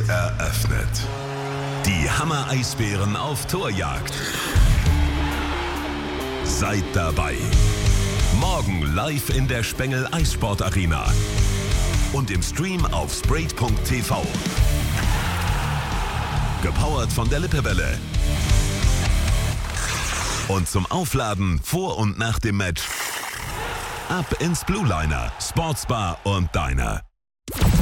eröffnet. Die Hammer-Eisbären auf Torjagd. Seid dabei. Morgen live in der Spengel Eissportarena und im Stream auf Sprayt.tv. Gepowert von der Lippewelle. Und zum Aufladen vor und nach dem Match ab ins Blue Liner, Sportsbar und Diner.